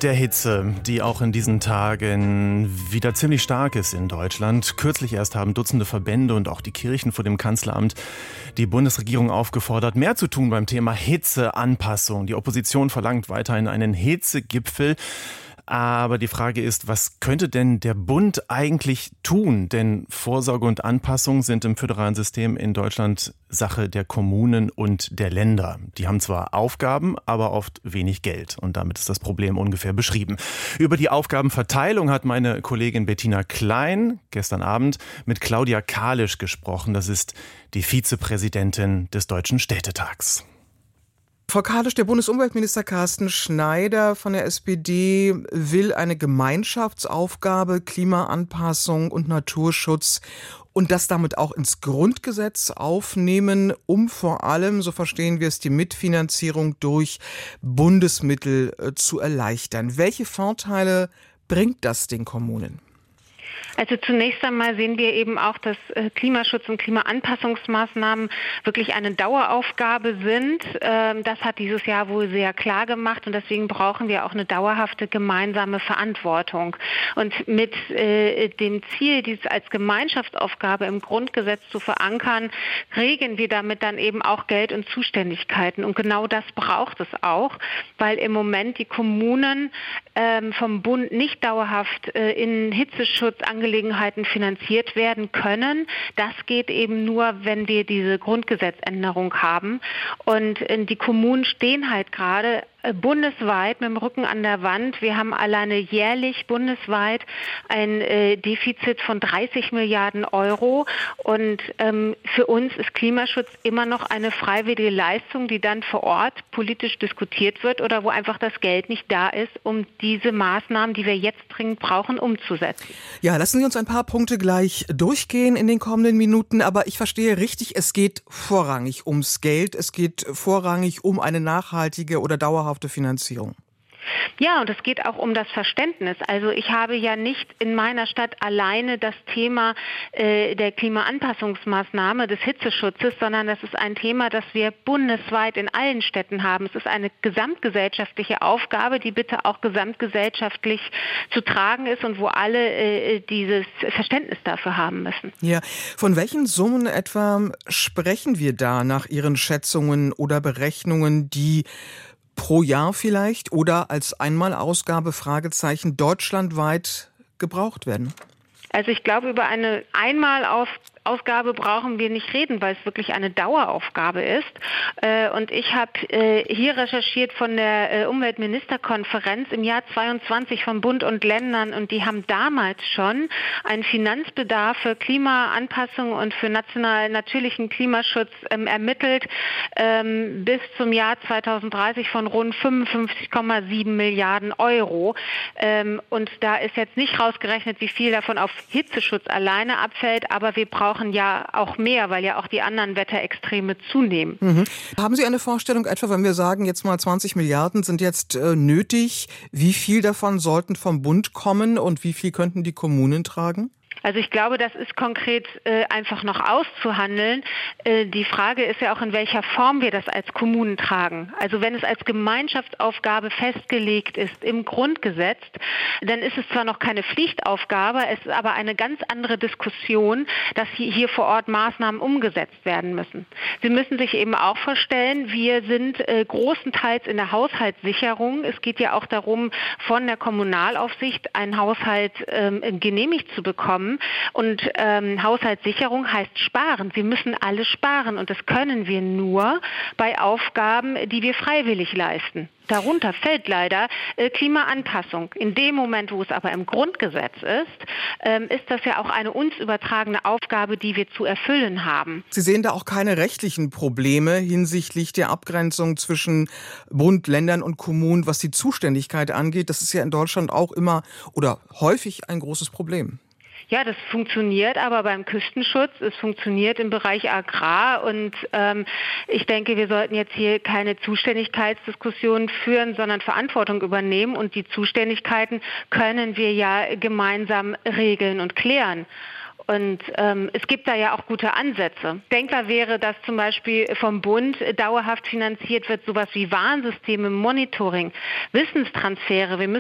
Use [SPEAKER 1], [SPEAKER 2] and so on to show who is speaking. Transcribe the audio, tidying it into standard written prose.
[SPEAKER 1] der Hitze, die auch in diesen Tagen wieder ziemlich stark ist in Deutschland. Kürzlich erst haben Dutzende Verbände und auch die Kirchen vor dem Kanzleramt die Bundesregierung aufgefordert, mehr zu tun beim Thema Hitzeanpassung. Die Opposition verlangt weiterhin einen Hitzegipfel. Aber die Frage ist, was könnte denn der Bund eigentlich tun? Denn Vorsorge und Anpassung sind im föderalen System in Deutschland Sache der Kommunen und der Länder. Die haben zwar Aufgaben, aber oft wenig Geld. Und damit ist das Problem ungefähr beschrieben. Über die Aufgabenverteilung hat meine Kollegin Bettina Klein gestern Abend mit Claudia Kalisch gesprochen. Das ist die Vizepräsidentin des Deutschen Städtetags.
[SPEAKER 2] Frau Kalisch, der Bundesumweltminister Carsten Schneider von der SPD will eine Gemeinschaftsaufgabe Klimaanpassung und Naturschutz und das damit auch ins Grundgesetz aufnehmen, um vor allem, so verstehen wir es, die Mitfinanzierung durch Bundesmittel zu erleichtern. Welche Vorteile bringt das den Kommunen?
[SPEAKER 3] Also zunächst einmal sehen wir eben auch, dass Klimaschutz und Klimaanpassungsmaßnahmen wirklich eine Daueraufgabe sind. Das hat dieses Jahr wohl sehr klar gemacht und deswegen brauchen wir auch eine dauerhafte gemeinsame Verantwortung. Und mit dem Ziel, dies als Gemeinschaftsaufgabe im Grundgesetz zu verankern, regeln wir damit dann eben auch Geld und Zuständigkeiten. Und genau das braucht es auch, weil im Moment die Kommunen vom Bund nicht dauerhaft in Hitzeschutzangelegenheiten finanziert werden können. Das geht eben nur, wenn wir diese Grundgesetzänderung haben. Und die Kommunen stehen halt gerade bundesweit mit dem Rücken an der Wand. Wir haben alleine jährlich bundesweit ein Defizit von 30 Milliarden Euro. Und für uns ist Klimaschutz immer noch eine freiwillige Leistung, die dann vor Ort politisch diskutiert wird oder wo einfach das Geld nicht da ist, um diese Maßnahmen, die wir jetzt dringend brauchen, umzusetzen.
[SPEAKER 2] Ja, lassen Sie uns ein paar Punkte gleich durchgehen in den kommenden Minuten. Aber ich verstehe richtig, es geht vorrangig ums Geld. Es geht vorrangig um eine nachhaltige oder dauerhafte Finanzierung.
[SPEAKER 3] Ja, und es geht auch um das Verständnis. Also ich habe ja nicht in meiner Stadt alleine das Thema der Klimaanpassungsmaßnahme des Hitzeschutzes, sondern das ist ein Thema, das wir bundesweit in allen Städten haben. Es ist eine gesamtgesellschaftliche Aufgabe, die bitte auch gesamtgesellschaftlich zu tragen ist und wo alle dieses Verständnis dafür haben müssen.
[SPEAKER 2] Ja, von welchen Summen etwa sprechen wir da nach Ihren Schätzungen oder Berechnungen, die pro Jahr vielleicht oder als Einmalausgabe Fragezeichen deutschlandweit gebraucht werden?
[SPEAKER 3] Also ich glaube, über eine Einmalausgabe brauchen wir nicht reden, weil es wirklich eine Daueraufgabe ist. Und ich habe hier recherchiert von der Umweltministerkonferenz im Jahr 22 von Bund und Ländern und die haben damals schon einen Finanzbedarf für Klimaanpassung und für natürlichen Klimaschutz ermittelt bis zum Jahr 2030 von rund 55,7 Milliarden Euro. Und da ist jetzt nicht rausgerechnet, wie viel davon auf Hitzeschutz alleine abfällt, aber wir brauchen ja auch mehr, weil ja auch die anderen Wetterextreme zunehmen.
[SPEAKER 2] Mhm. Haben Sie eine Vorstellung, etwa wenn wir sagen, jetzt mal 20 Milliarden sind jetzt nötig, wie viel davon sollten vom Bund kommen und wie viel könnten die Kommunen tragen?
[SPEAKER 3] Also ich glaube, das ist konkret einfach noch auszuhandeln. Die Frage ist ja auch, in welcher Form wir das als Kommunen tragen. Also wenn es als Gemeinschaftsaufgabe festgelegt ist im Grundgesetz, dann ist es zwar noch keine Pflichtaufgabe, es ist aber eine ganz andere Diskussion, dass hier vor Ort Maßnahmen umgesetzt werden müssen. Sie müssen sich eben auch vorstellen, wir sind großenteils in der Haushaltssicherung. Es geht ja auch darum, von der Kommunalaufsicht einen Haushalt genehmigt zu bekommen. Und Haushaltssicherung heißt sparen. Sie müssen alle sparen und das können wir nur bei Aufgaben, die wir freiwillig leisten. Darunter fällt leider Klimaanpassung. In dem Moment, wo es aber im Grundgesetz ist das ja auch eine uns übertragene Aufgabe, die wir zu erfüllen haben.
[SPEAKER 2] Sie sehen da auch keine rechtlichen Probleme hinsichtlich der Abgrenzung zwischen Bund, Ländern und Kommunen, was die Zuständigkeit angeht. Das ist ja in Deutschland auch immer oder häufig ein großes Problem.
[SPEAKER 3] Ja, das funktioniert aber beim Küstenschutz, es funktioniert im Bereich Agrar und ich denke, wir sollten jetzt hier keine Zuständigkeitsdiskussion führen, sondern Verantwortung übernehmen und die Zuständigkeiten können wir ja gemeinsam regeln und klären. Und es gibt da ja auch gute Ansätze. Denkbar wäre, dass zum Beispiel vom Bund dauerhaft finanziert wird, sowas wie Warnsysteme, Monitoring, Wissenstransfere. Wir müssen